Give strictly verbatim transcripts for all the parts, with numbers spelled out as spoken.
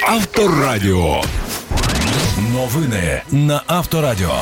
Авторадіо. Новини на Авторадіо.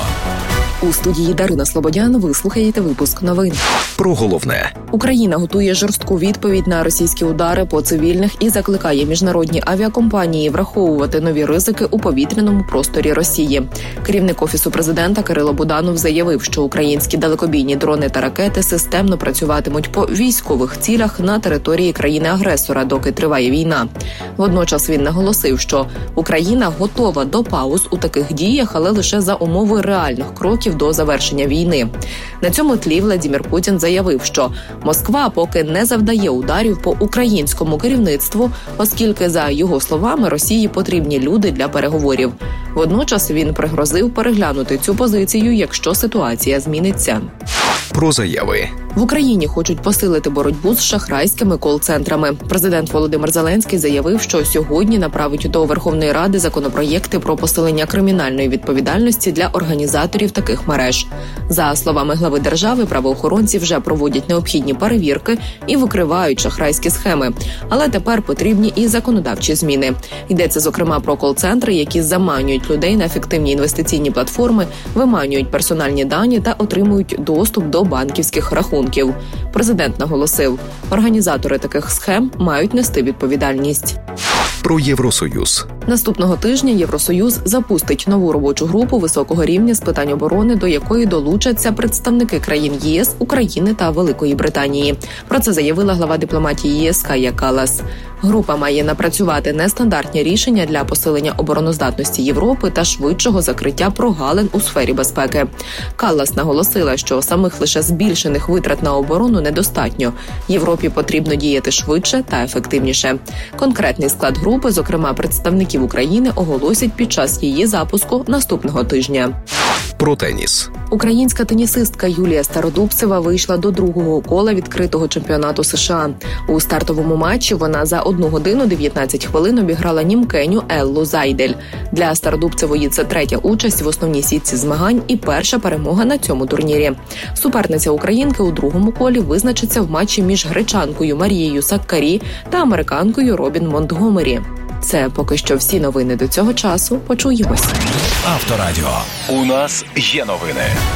У студії Дарина Слободян ви слухаєте випуск новин. Про головне. Україна готує жорстку відповідь на російські удари по цивільних і закликає міжнародні авіакомпанії враховувати нові ризики у повітряному просторі Росії. Керівник Офісу президента Кирило Буданов заявив, що українські далекобійні дрони та ракети системно працюватимуть по військових цілях на території країни-агресора, доки триває війна. Водночас він наголосив, що Україна готова до пауз у таких діях, але лише за умови реальних кроків до завершення війни. На цьому тлі Владимир Путін заявив, що Москва поки не завдає ударів по українському керівництву, оскільки, за його словами, Росії потрібні люди для переговорів. Водночас він пригрозив переглянути цю позицію, якщо ситуація зміниться. Про заяви. В Україні хочуть посилити боротьбу з шахрайськими кол-центрами. Президент Володимир Зеленський заявив, що сьогодні направить до Верховної Ради законопроєкти про посилення кримінальної відповідальності для організаторів таких мереж. За словами глави держави, правоохоронці вже проводять необхідні перевірки і викривають шахрайські схеми. Але тепер потрібні і законодавчі зміни. Йдеться, зокрема, про кол-центри, які заманюють людей на фіктивні інвестиційні платформи, виманюють персональні дані та отримують доступ до банківських рахунків. Президент наголосив, організатори таких схем мають нести відповідальність. Про Євросоюз. Наступного тижня Євросоюз запустить нову робочу групу високого рівня з питань оборони, до якої долучаться представники країн ЄС, України та Великої Британії. Про це заявила глава дипломатії ЄС Кая Каллас. Група має напрацювати нестандартні рішення для посилення обороноздатності Європи та швидшого закриття прогалин у сфері безпеки. Каллас наголосила, що самих лише збільшених витрат на оборону недостатньо. Європі потрібно діяти швидше та ефективніше. Конкретний склад групи, зокрема представників України, оголосять під час її запуску наступного тижня. Про теніс. Українська тенісистка Юлія Стародубцева вийшла до другого кола відкритого чемпіонату США. У стартовому матчі вона за одну годину дев'ятнадцять хвилин обіграла німкеню Еллу Зайдель. Для Стародубцевої це третя участь в основній сітці змагань і перша перемога на цьому турнірі. Суперниця українки у другому колі визначиться в матчі між гречанкою Марією Саккарі та американкою Робін Монтгомері. Це поки що всі новини до цього часу. Почуємось. Авторадіо. У нас є новини.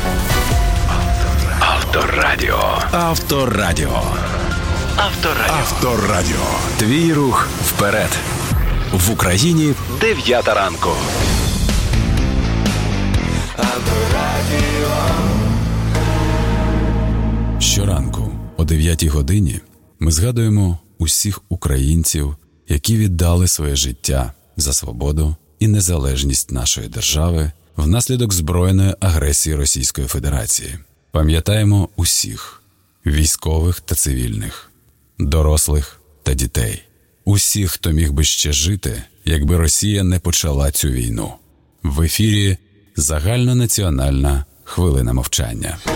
Авторадіо. Авторадіо. Авторадіо. Авторадіо. Твій рух вперед. В Україні дев'ята ранку. Авторадіо. Щоранку о дев'ятій годині ми згадуємо усіх українців, які віддали своє життя за свободу і незалежність нашої держави внаслідок збройної агресії Російської Федерації. Пам'ятаємо усіх – військових та цивільних, дорослих та дітей. Усіх, хто міг би ще жити, якби Росія не почала цю війну. В ефірі загальнонаціональна хвилина мовчання.